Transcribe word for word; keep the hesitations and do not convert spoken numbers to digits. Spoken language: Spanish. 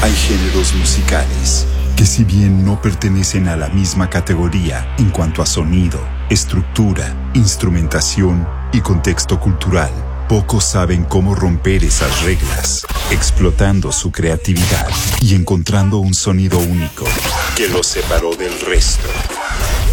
Hay géneros musicales que, si bien no pertenecen a la misma categoría en cuanto a sonido, estructura, instrumentación y contexto cultural, pocos saben cómo romper esas reglas, explotando su creatividad y encontrando un sonido único que los separó del resto.